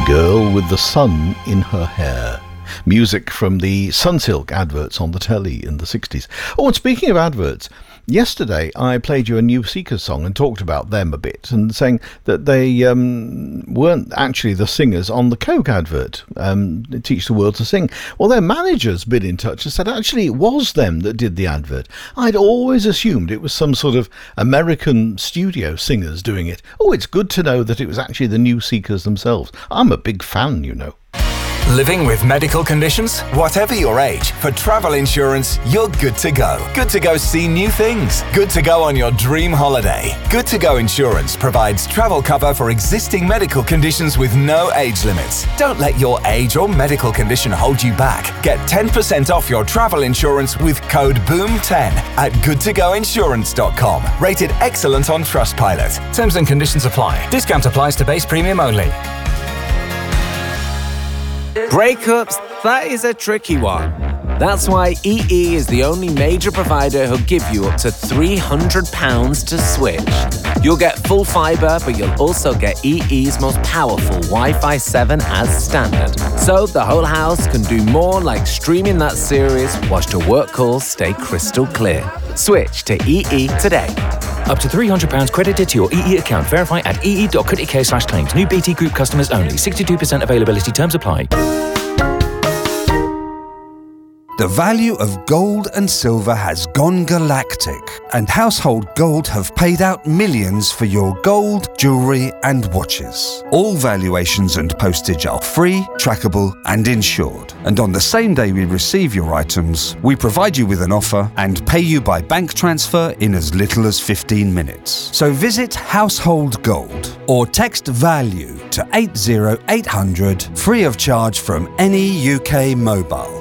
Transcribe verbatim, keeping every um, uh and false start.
Girl with the Sun in Her Hair. Music from the Sunsilk adverts on the telly in the sixties. Oh, and speaking of adverts, yesterday I played you a New Seekers song and talked about them a bit, and saying that they um, weren't actually the singers on the Coke advert, um, Teach the World to Sing. Well, their managers been in touch and said actually it was them that did the advert. I'd always assumed it was some sort of American studio singers doing it. Oh, it's good to know that it was actually the New Seekers themselves. I'm a big fan, you know. Living with medical conditions? Whatever your age, for travel insurance, you're good to go. Good to go see new things. Good to go on your dream holiday. Good to Go Insurance provides travel cover for existing medical conditions with no age limits. Don't let your age or medical condition hold you back. Get ten percent off your travel insurance with code boom ten at good to go insurance dot com. Rated excellent on Trustpilot. Terms and conditions apply. Discount applies to base premium only. Breakups, that is a tricky one. That's why E E is the only major provider who'll give you up to three hundred pounds to switch. You'll get full fibre, but you'll also get E E's most powerful Wi-Fi seven as standard. So the whole house can do more, like streaming that series whilst your work calls stay crystal clear. Switch to E E today. Up to three hundred pounds credited to your E E account. Verify at ee.co.uk slash claims. New B T Group customers only. sixty-two percent availability. Terms apply. The value of gold and silver has gone galactic, and Household Gold have paid out millions for your gold, jewellery and watches. All valuations and postage are free, trackable and insured. And on the same day we receive your items, we provide you with an offer and pay you by bank transfer in as little as fifteen minutes. So visit Household Gold or text VALUE to eight zero eight hundred, free of charge from any U K mobile.